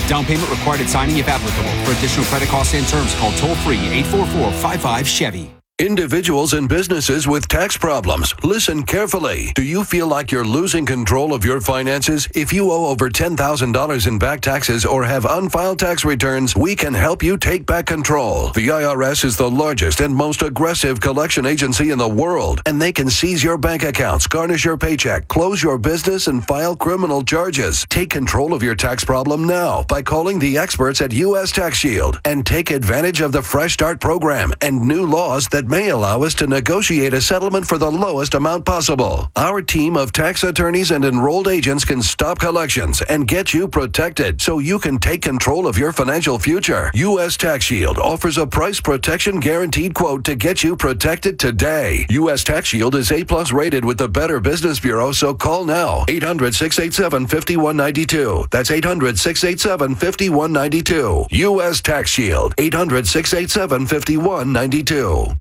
Down payment required at signing if applicable. For additional credit costs and terms, call toll-free 844-55-CHEVY. Individuals and businesses with tax problems, listen carefully. Do you feel like you're losing control of your finances? If you owe over $10,000 in back taxes or have unfiled tax returns, we can help you take back control. The IRS is the largest and most aggressive collection agency in the world, and they can seize your bank accounts, garnish your paycheck, close your business, and file criminal charges. Take control of your tax problem now by calling the experts at U.S. Tax Shield and take advantage of the Fresh Start program and new laws that may allow us to negotiate a settlement for the lowest amount possible. Our team of tax attorneys and enrolled agents can stop collections and get you protected so you can take control of your financial future. U.S. Tax Shield offers a price protection guaranteed quote to get you protected today. U.S. Tax Shield is A+ rated with the Better Business Bureau, so call now. 800-687-5192. That's 800-687-5192. U.S. Tax Shield. 800-687-5192.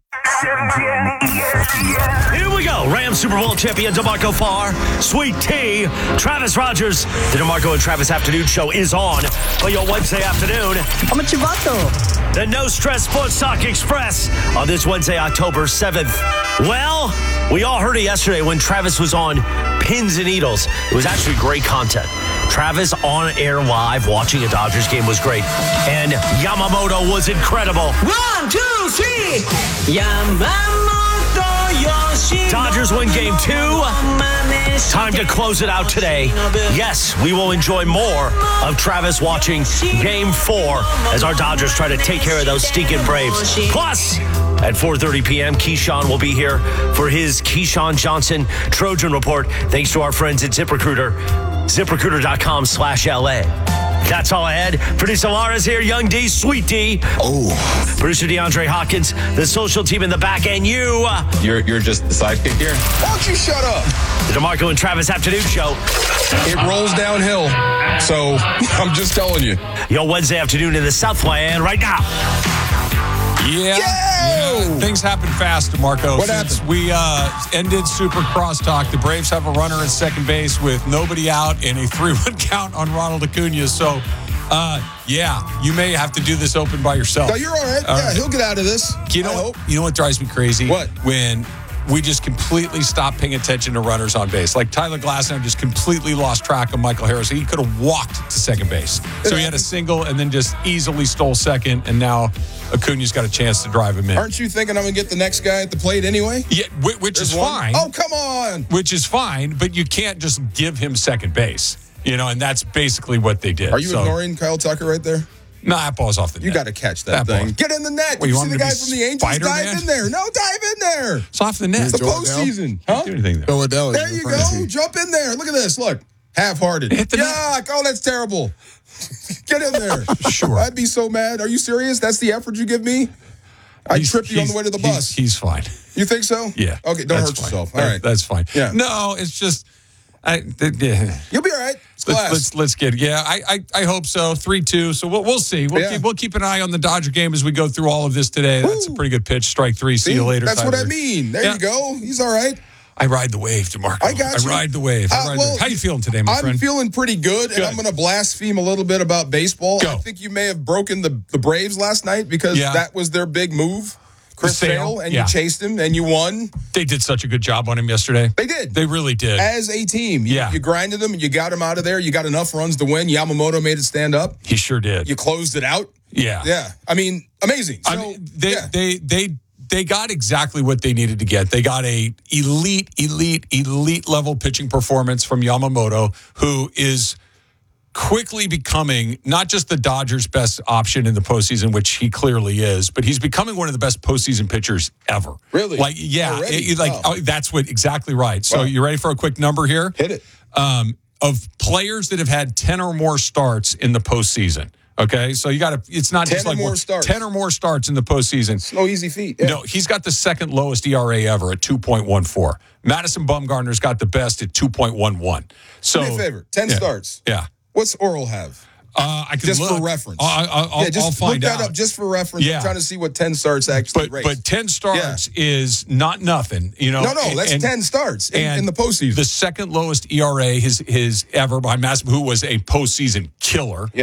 Here we go. Rams Super Bowl champion DeMarco Farr, Sweet Tea, Travis Rogers. The DeMarco and Travis Afternoon Show is on for your Wednesday afternoon. I'm a chivato. The No Stress Sports Talk Express on this Wednesday, October 7th. Well, we all heard it yesterday when Travis was on Pins and Needles. It was actually great content. Travis on air live watching a Dodgers game was great. And Yamamoto was incredible. 1, 2, 3. Yamamoto Yoshinobu. Dodgers win game 2. Time to close it out today. Yes, we will enjoy more of Travis watching game 4 as our Dodgers try to take care of those stinking Braves. Plus, at 4:30 p.m., Keyshawn will be here for his Keyshawn Johnson Trojan Report. Thanks to our friends at ZipRecruiter. ZipRecruiter.com/LA. That's all I had. Producer Laura's here. Young D, Sweet D. Oh. Producer DeAndre Hawkins, the social team in the back, and you. You're just the sidekick here? Why don't you shut up? The DeMarco and Travis Afternoon Show. It rolls downhill. So I'm just telling you. Your Wednesday afternoon in the Southland right now. Yeah. Things happen fast, DeMarco. What happened? We ended Super Crosstalk. The Braves have a runner at second base with nobody out and a 3-1 count on Ronald Acuna. So, you may have to do this open by yourself. No, you're all right. He'll get out of this. You know what drives me crazy? What? When we just completely stopped paying attention to runners on base. Like Tyler Glasnow just completely lost track of Michael Harris. He could have walked to second base. So he had a single and then just easily stole second, and now Acuna's got a chance to drive him in. Aren't you thinking I'm going to get the next guy at the plate anyway? Yeah, which is fine. Oh, come on. Which is fine, but you can't just give him second base. And that's basically what they did. Are you ignoring Kyle Tucker right there? No, that ball's off the net. You got to catch that thing. Get in the net. Well, you see the guy from the Angels? Spider-Man? Dive in there. No, dive in there. It's off the net. It's the postseason. Huh? Do anything there. Philadelphia. There you go. Jump in there. Look at this. Look. Half-hearted. Hit the net. Yuck. Oh, that's terrible. Get in there. Sure. I'd be so mad. Are you serious? That's the effort you give me? I'd trip you on the way to the bus. He's fine. You think so? Yeah. Okay, don't hurt fine. yourself. All right. That's fine. Yeah. No, it's just... You'll be all right. It's class. Let's get it. Yeah, I hope so. 3-2. So we'll see. We'll keep an eye on the Dodger game as we go through all of this today. That's a pretty good pitch. Strike 3. See you later. That's Tyler. what I mean. There you go. He's all right. I ride the wave, DeMarco. I got you. I ride the wave. How you feeling today, my friend? I'm feeling pretty good, and I'm going to blaspheme a little bit about baseball. Go. I think you may have broken the Braves last night because that was their big move. Chris Sale, and you chased him, and you won. They did such a good job on him yesterday. They did. They really did. As a team. You grinded them, and you got him out of there. You got enough runs to win. Yamamoto made it stand up. He sure did. You closed it out. Yeah. Yeah. I mean, amazing. So, they got exactly what they needed to get. They got a elite level pitching performance from Yamamoto, who is quickly becoming not just the Dodgers' best option in the postseason, which he clearly is, but he's becoming one of the best postseason pitchers ever. Really? That's what exactly right. So you ready for a quick number here? Hit it. Of players that have had 10 or more starts in the postseason. Okay, so you got to. It's not 10 just like or more starts. 10 or more starts in the postseason. It's no easy feat. Yeah. No, he's got the second lowest ERA ever at 2.14. Madison Bumgarner's got the best at 2.11. So do me a favor. 10 starts. Yeah. What's Oral have? I can just look. for reference. I'll find look out. that up just for reference. Yeah. I'm trying to see what 10 starts actually rates. But 10 starts is not nothing. No, that's 10 starts in the postseason. The second lowest ERA his ever behind Madison, who was a postseason killer. Yeah.